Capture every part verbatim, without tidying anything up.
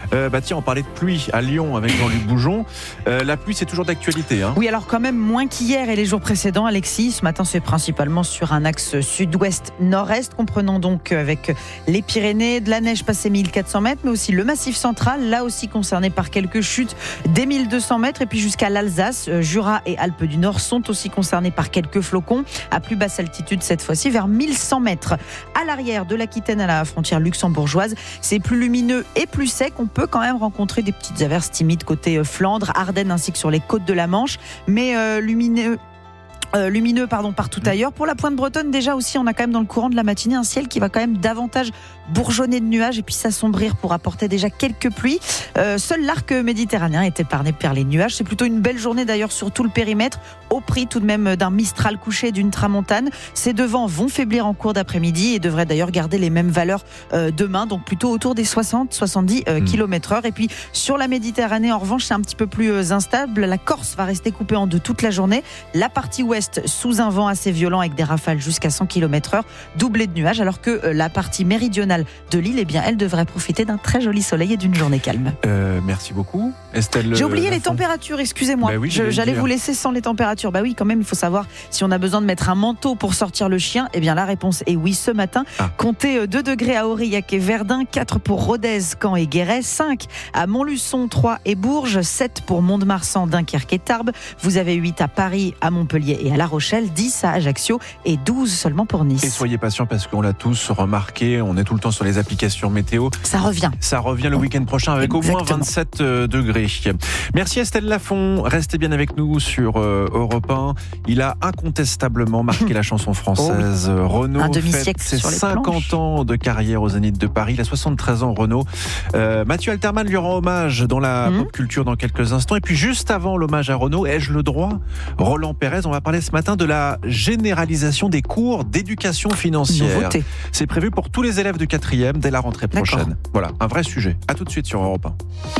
Euh, bah tiens, on parlait de pluie à Lyon avec Jean-Luc Boujon. Euh, la pluie, c'est toujours d'actualité. Hein. Oui, alors quand même moins qu'hier et les jours précédents, Alexis. Ce matin, c'est principalement sur un axe sud-ouest-nord-est, comprenant donc avec les Pyrénées, de la neige passée mille quatre cents mètres, mais aussi le Massif central, là aussi concerné par quelques chutes des mille deux cents mètres, et puis jusqu'à l'Alsace, Jura et Alpes du Nord sont aussi concernés par quelques flocons, à plus basse altitude cette fois-ci, vers mille cent mètres. À l'arrière de l'Aquitaine à la frontière luxembourgeoise, c'est plus lumineux et plus sec. On peut quand même rencontrer des petites averses timides côté Flandre, Ardennes ainsi que sur les côtes de la Manche, mais euh, lumineux Euh, lumineux pardon, partout ailleurs. Pour la pointe bretonne, déjà aussi, on a quand même dans le courant de la matinée un ciel qui va quand même davantage bourgeonner de nuages et puis s'assombrir pour apporter déjà quelques pluies. Euh, seul l'arc méditerranéen est épargné par les nuages. C'est plutôt une belle journée d'ailleurs sur tout le périmètre, au prix tout de même d'un Mistral couché et d'une tramontane. Ces deux vents vont faiblir en cours d'après-midi et devraient d'ailleurs garder les mêmes valeurs euh, demain, donc plutôt autour des soixante à soixante-dix euh, mmh. kilomètres heure. Et puis sur la Méditerranée, en revanche, c'est un petit peu plus euh, instable. La Corse va rester coupée en deux toute la journée. La partie ouest sous un vent assez violent avec des rafales jusqu'à cent kilomètres heure, doublé de nuages, alors que la partie méridionale de l'île, eh bien, elle devrait profiter d'un très joli soleil et d'une journée calme. Euh, merci beaucoup, Estelle. J'ai oublié euh, les températures, excusez-moi. Bah oui, Je, j'allais vous laisser sans les températures. Bah oui, quand même, il faut savoir si on a besoin de mettre un manteau pour sortir le chien. Eh bien, la réponse est oui ce matin. Ah. Comptez deux degrés à Aurillac et Verdun, quatre pour Rodez, Caen et Guéret, cinq à Montluçon, Troyes et Bourges, sept pour Mont-de-Marsan, Dunkerque et Tarbes. Vous avez huit à Paris, à Montpellier et à La Rochelle, dix à Ajaccio et douze seulement pour Nice. Et soyez patients parce qu'on l'a tous remarqué, on est tout le temps sur les applications météo. Ça revient. Ça revient le week-end prochain avec Exactement. Au moins vingt-sept degrés. Merci Estelle Lafont, restez bien avec nous sur euh, Europe un. Il a incontestablement marqué la chanson française. Oh oui. Renaud Un demi-siècle fête ses sur les cinquante planches. ans de carrière au Zénith de Paris. Il a soixante-treize ans, Renaud. Euh, Mathieu Alterman lui rend hommage dans la mmh. pop culture dans quelques instants. Et puis juste avant l'hommage à Renaud, ai-je le droit ? Roland Pérez, on va parler ce matin de la généralisation des cours d'éducation financière. Nouveauté. C'est prévu pour tous les élèves de quatrième dès la rentrée prochaine. D'accord. Voilà, un vrai sujet. À tout de suite sur Europe un.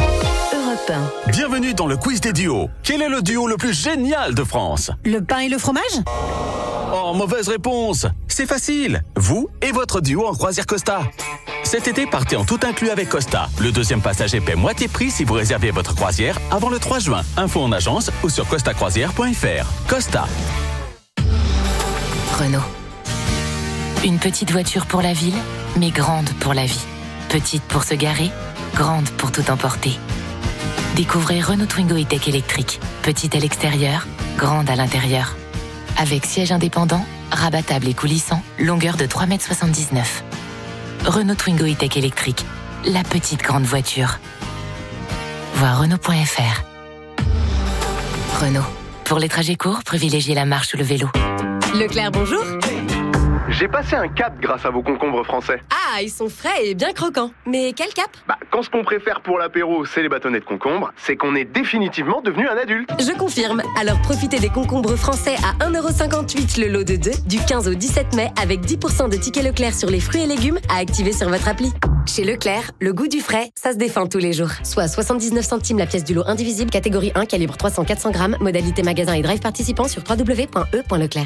Europe un. Bienvenue dans le quiz des duos. Quel est le duo le plus génial de France ? Le pain et le fromage ? Oh, mauvaise réponse. C'est facile. Vous et votre duo en croisière Costa. Cet été, partez en tout inclus avec Costa. Le deuxième passager paie moitié prix si vous réservez votre croisière avant le trois juin. Info en agence ou sur costa croisière point f r. Costa. Renault. Une petite voiture pour la ville, mais grande pour la vie. Petite pour se garer, grande pour tout emporter. Découvrez Renault Twingo E-Tech électrique. Petite à l'extérieur, grande à l'intérieur. Avec siège indépendant, rabattable et coulissant, longueur de trois virgule soixante-dix-neuf mètres. Renault Twingo E-Tech électrique. La petite grande voiture. Voir Renault point f r. Renault. Pour les trajets courts, privilégiez la marche ou le vélo. Leclerc, bonjour. J'ai passé un cap grâce à vos concombres français. Ah, ils sont frais et bien croquants. Mais quel cap ? Bah, quand ce qu'on préfère pour l'apéro, c'est les bâtonnets de concombre, c'est qu'on est définitivement devenu un adulte. Je confirme. Alors profitez des concombres français à un euro cinquante-huit le lot de deux, du quinze au dix-sept mai, avec dix pour cent de tickets Leclerc sur les fruits et légumes à activer sur votre appli. Chez Leclerc, le goût du frais, ça se défend tous les jours. Soit soixante-dix-neuf centimes la pièce du lot indivisible, catégorie un, calibre trois cents à quatre cents grammes, modalité magasin et drive participant sur w w w point e point leclerc.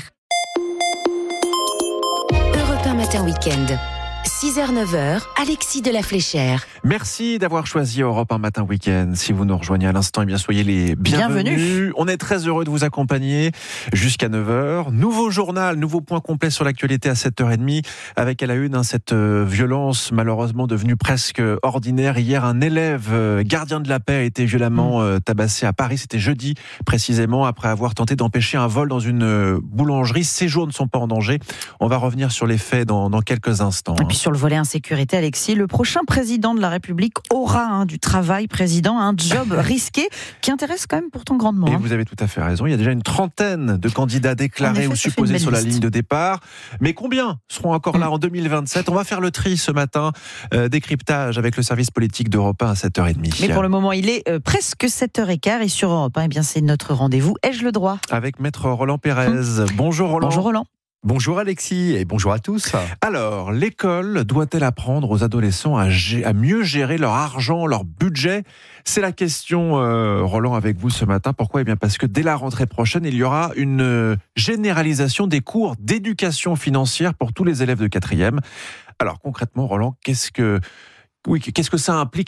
Matin Week-end. six heures neuf heures, Alexis de la Fléchère. Merci d'avoir choisi Europe un Matin Week-end. Si vous nous rejoignez à l'instant, eh bien soyez les bienvenus. bienvenus. On est très heureux de vous accompagner jusqu'à neuf heures. Nouveau journal, nouveau point complet sur l'actualité à sept heures trente avec à la une hein, cette euh, violence malheureusement devenue presque ordinaire. Hier, un élève euh, gardien de la paix a été violemment euh, tabassé à Paris. C'était jeudi précisément après avoir tenté d'empêcher un vol dans une euh, boulangerie. Ses jours ne sont pas en danger. On va revenir sur les faits dans, dans quelques instants. Et puis sur le volet insécurité, Alexis, le prochain président de la République aura hein, du travail, président, un job risqué qui intéresse quand même pourtant grandement. Et hein. vous avez tout à fait raison. Il y a déjà une trentaine de candidats déclarés effet, ou supposés sur la liste. ligne de départ. Mais combien seront encore là mmh. en deux mille vingt-sept ? On va faire le tri ce matin. Euh, décryptage avec le service politique d'Europe un à sept heures trente. Mais pour le moment, il est euh, presque sept heures quinze et sur Europe un, eh bien, c'est notre rendez-vous. Ai-je le droit ? Avec maître Roland Pérez. Mmh. Bonjour Roland. Bonjour Roland. Bonjour Alexis et bonjour à tous. Alors, l'école doit-elle apprendre aux adolescents à, g- à mieux gérer leur argent, leur budget ? C'est la question, euh, Roland, avec vous ce matin. Pourquoi ? Eh bien parce que dès la rentrée prochaine, il y aura une généralisation des cours d'éducation financière pour tous les élèves de quatrième. Alors concrètement, Roland, qu'est-ce que... Oui, qu'est-ce que ça implique exactement ?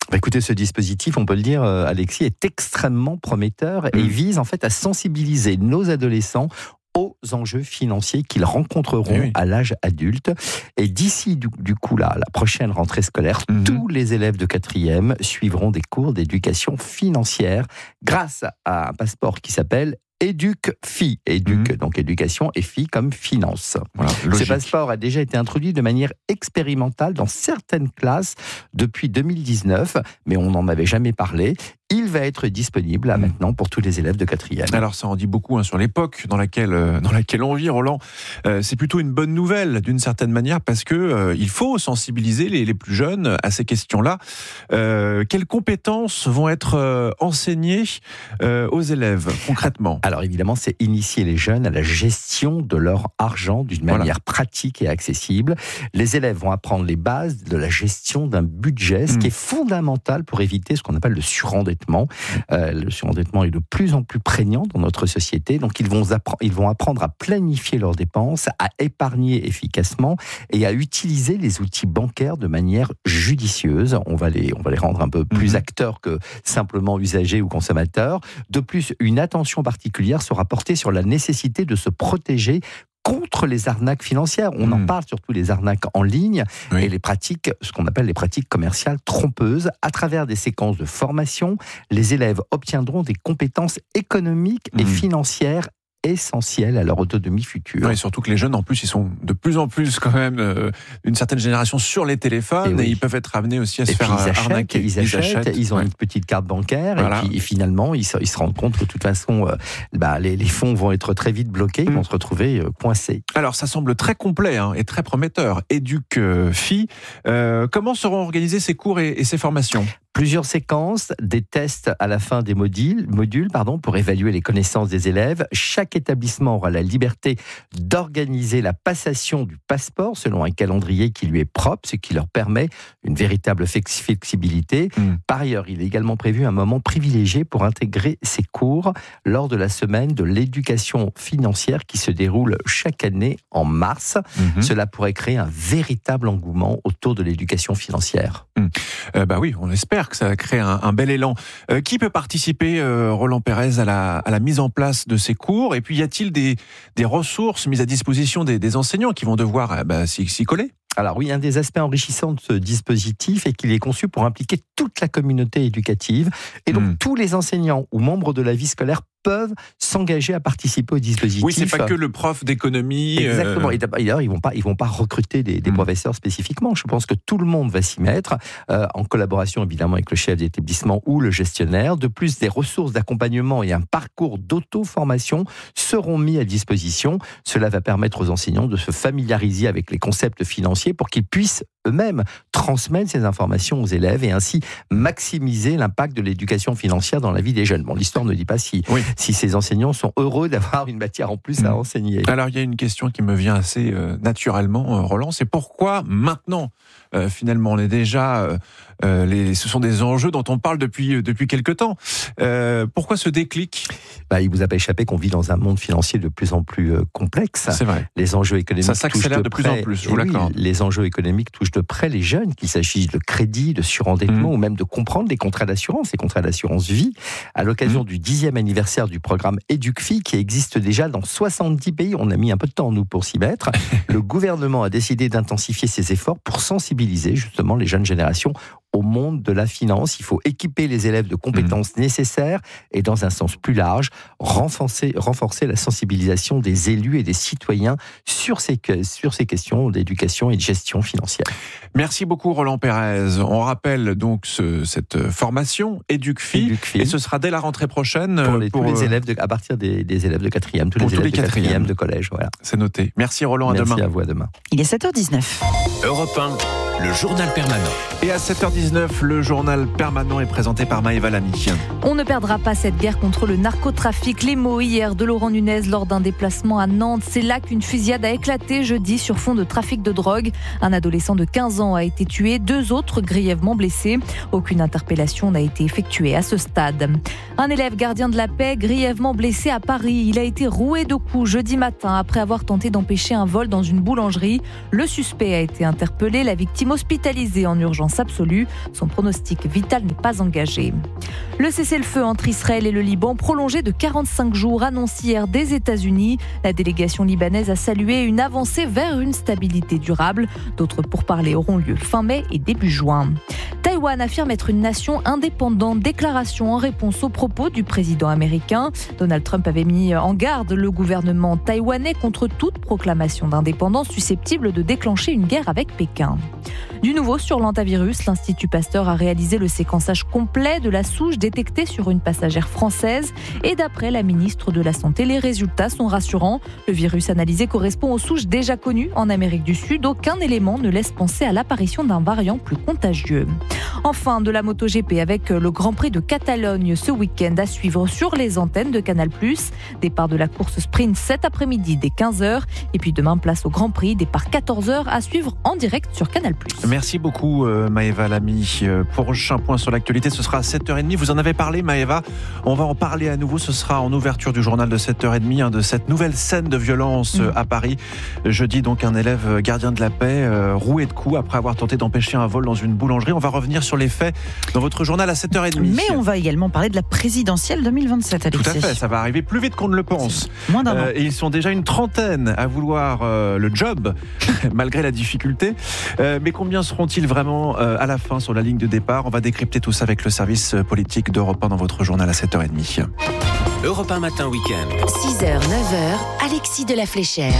Écoutez, ce dispositif, on peut le dire, Alexis, est extrêmement prometteur et mmh. vise en fait à sensibiliser nos adolescents aux enjeux financiers qu'ils rencontreront oui. à l'âge adulte. Et d'ici, du, du coup, là, la prochaine rentrée scolaire, mmh. tous les élèves de quatrième suivront des cours d'éducation financière grâce à un passeport qui s'appelle EducFi, Éduc, mmh. donc éducation et Fi comme finance. Voilà, ce passeport a déjà été introduit de manière expérimentale dans certaines classes depuis deux mille dix-neuf, mais on n'en avait jamais parlé. Il va être disponible là, mmh. maintenant pour tous les élèves de quatrième. Alors ça en dit beaucoup hein, sur l'époque dans laquelle, euh, dans laquelle on vit, Roland. Euh, c'est plutôt une bonne nouvelle d'une certaine manière parce que euh, il faut sensibiliser les, les plus jeunes à ces questions-là. Euh, quelles compétences vont être euh, enseignées euh, aux élèves concrètement ? Alors évidemment, c'est initier les jeunes à la gestion de leur argent d'une manière voilà. pratique et accessible. Les élèves vont apprendre les bases de la gestion d'un budget, ce mmh. qui est fondamental pour éviter ce qu'on appelle le surendettement. Euh, le surendettement est de plus en plus prégnant dans notre société, donc ils vont, appre- ils vont apprendre à planifier leurs dépenses, à épargner efficacement et à utiliser les outils bancaires de manière judicieuse. On va les, on va les rendre un peu plus mmh. acteurs que simplement usagers ou consommateurs. De plus, une attention particulière sera portée sur la nécessité de se protéger contre les arnaques financières. On mmh. en parle surtout les arnaques en ligne oui. et les pratiques, ce qu'on appelle les pratiques commerciales trompeuses. À travers des séquences de formation, les élèves obtiendront des compétences économiques mmh. et financières essentiel à leur autonomie future. Oui, surtout que les jeunes, en plus, ils sont de plus en plus quand même euh, une certaine génération sur les téléphones et, oui. et ils peuvent être amenés aussi à se et faire ils achètent, arnaquer. Ils, ils achètent, achètent, ils ont ouais. une petite carte bancaire voilà. et puis et finalement, ils se, ils se rendent compte que de toute façon, euh, bah, les, les fonds vont être très vite bloqués, ils mmh. vont se retrouver euh, coincés. Alors, ça semble très complet hein, et très prometteur. EducFi, euh, comment seront organisés ces cours et, et ces formations ? Plusieurs séquences, des tests à la fin des modules, modules pardon, pour évaluer les connaissances des élèves. Chaque établissement aura la liberté d'organiser la passation du passeport selon un calendrier qui lui est propre, ce qui leur permet une véritable flexibilité. Mmh. Par ailleurs, il est également prévu un moment privilégié pour intégrer ces cours lors de la semaine de l'éducation financière qui se déroule chaque année en mars. Mmh. Cela pourrait créer un véritable engouement autour de l'éducation financière. Mmh. Euh, bah oui, on espère que ça crée un, un bel élan. Euh, qui peut participer, euh, Roland Pérez, à la, à la mise en place de ces cours ? Et puis, y a-t-il des, des ressources mises à disposition des, des enseignants qui vont devoir euh, bah, s'y, s'y coller ? Alors oui, un des aspects enrichissants de ce dispositif est qu'il est conçu pour impliquer toute la communauté éducative. Et donc, mmh. tous les enseignants ou membres de la vie scolaire peuvent s'engager à participer au dispositif. Oui, c'est pas que le prof d'économie. Exactement. Euh... Et d'ailleurs, ils vont pas, ils vont pas recruter des, des mmh. professeurs spécifiquement. Je pense que tout le monde va s'y mettre, euh, en collaboration évidemment avec le chef d'établissement ou le gestionnaire. De plus, des ressources d'accompagnement et un parcours d'auto-formation seront mis à disposition. Cela va permettre aux enseignants de se familiariser avec les concepts financiers pour qu'ils puissent eux-mêmes transmettre ces informations aux élèves et ainsi maximiser l'impact de l'éducation financière dans la vie des jeunes. Bon, l'histoire ne dit pas si, oui. si ces enseignants sont heureux d'avoir une matière en plus mmh. à enseigner. Alors, il y a une question qui me vient assez euh, naturellement, euh, Roland, c'est pourquoi maintenant, euh, finalement, on est déjà... Euh, euh, les, ce sont des enjeux dont on parle depuis, depuis quelque temps. Euh, pourquoi ce déclic ? Bah, il vous a pas échappé qu'on vit dans un monde financier de plus en plus euh, complexe. C'est vrai. Les enjeux économiques Ça s'accélère touchent de, de plus près, en plus, je vous l'accorde. Oui, les enjeux économiques touchent de près les jeunes, qu'il s'agisse de crédit, de surendettement mmh. ou même de comprendre les contrats d'assurance, les contrats d'assurance vie. À l'occasion mmh. du dixième anniversaire du programme EducFi, qui existe déjà dans soixante-dix pays, on a mis un peu de temps, nous, pour s'y mettre, le gouvernement a décidé d'intensifier ses efforts pour sensibiliser justement les jeunes générations au monde de la finance. Il faut équiper les élèves de compétences mmh. nécessaires et, dans un sens plus large, renforcer, renforcer la sensibilisation des élus et des citoyens sur ces, sur ces questions d'éducation et de gestion financière. Merci beaucoup, Roland Pérez. On rappelle donc ce, cette formation EducFi, EducFi, et ce sera dès la rentrée prochaine pour les, pour, tous les élèves de, à partir des, des élèves de quatrième, tous les élèves tous les de quatrième de collège. Voilà. C'est noté. Merci, Roland. À Merci demain. Merci à vous. À demain. Il est sept heures dix-neuf. Europe un. Le journal permanent. Et à sept heures dix-neuf, le journal permanent est présenté par Maëva Lamy. On ne perdra pas cette guerre contre le narcotrafic. Les mots hier de Laurent Nunez lors d'un déplacement à Nantes. C'est là qu'une fusillade a éclaté jeudi sur fond de trafic de drogue. Un adolescent de quinze ans a été tué, deux autres grièvement blessés. Aucune interpellation n'a été effectuée à ce stade. Un élève gardien de la paix grièvement blessé à Paris. Il a été roué de coups jeudi matin après avoir tenté d'empêcher un vol dans une boulangerie. Le suspect a été interpellé, la victime hospitalisé en urgence absolue. Son pronostic vital n'est pas engagé. Le cessez-le-feu entre Israël et le Liban prolongé de quarante-cinq jours annonce hier des États-Unis. La délégation libanaise a salué une avancée vers une stabilité durable. D'autres pourparlers auront lieu fin mai et début juin. Taïwan affirme être une nation indépendante. Déclaration en réponse aux propos du président américain. Donald Trump avait mis en garde le gouvernement taïwanais contre toute proclamation d'indépendance susceptible de déclencher une guerre avec Pékin. Du nouveau sur l'hantavirus, l'Institut Pasteur a réalisé le séquençage complet de la souche détectée sur une passagère française. Et d'après la ministre de la Santé, les résultats sont rassurants. Le virus analysé correspond aux souches déjà connues en Amérique du Sud. Aucun élément ne laisse penser à l'apparition d'un variant plus contagieux. Enfin, de la MotoGP avec le Grand Prix de Catalogne ce week-end à suivre sur les antennes de Canal plus. Départ de la course sprint cet après-midi dès quinze heures. Et puis demain, place au Grand Prix, départ quatorze heures à suivre en direct sur Canal plus. Merci beaucoup euh, Maëva Lamy. Euh, prochain point sur l'actualité, ce sera à sept heures trente. Vous en avez parlé Maëva, on va en parler à nouveau. Ce sera en ouverture du journal de sept heures trente, hein, de cette nouvelle scène de violence euh, à Paris. Jeudi, donc un élève gardien de la paix euh, roué de coups après avoir tenté d'empêcher un vol dans une boulangerie. On va revenir sur les faits dans votre journal à sept heures trente. Mais on va également parler de la présidentielle deux mille vingt-sept, Alexis. Tout à fait, ça va arriver plus vite qu'on ne le pense. Moins d'un an. Euh, et ils sont déjà une trentaine à vouloir euh, le job, malgré la difficulté. Euh, mais combien seront-ils vraiment euh, à la fin sur la ligne de départ? On va décrypter tout ça avec le service politique d'Europe un dans votre journal à sept heures trente. Europe un matin week-end. six heures, neuf heures, Alexis de la Fléchère.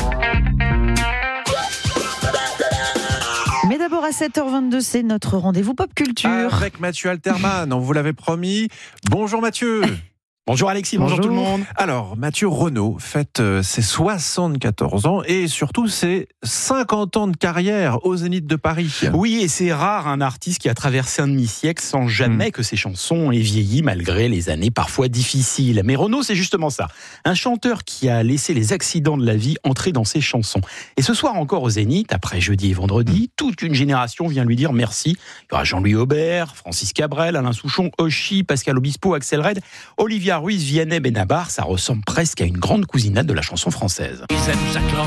Mais d'abord à sept heures vingt-deux, c'est notre rendez-vous pop culture. Avec Mathieu Alterman, on vous l'avait promis. Bonjour Mathieu. Bonjour Alexis, bonjour, bonjour tout le monde. Alors, Mathieu Renaud fête ses soixante-quatorze ans et surtout ses cinquante ans de carrière au Zénith de Paris. Oui, et c'est rare un artiste qui a traversé un demi-siècle sans jamais mmh. que ses chansons aient vieilli malgré les années parfois difficiles. Mais Renaud, c'est justement ça. Un chanteur qui a laissé les accidents de la vie entrer dans ses chansons. Et ce soir encore au Zénith, après jeudi et vendredi, mmh. toute une génération vient lui dire merci. Il y aura Jean-Louis Aubert, Francis Cabrel, Alain Souchon, Ochi, Pascal Obispo, Axel Red, Olivia Ruiz, Vianney Benabar, ça ressemble presque à une grande cousinade de la chanson française. Ils aiment Jacques Lang,